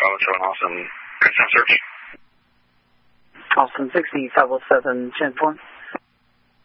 Bravo 7 Austin, Grand Search. Austin 60, 507, 10-4.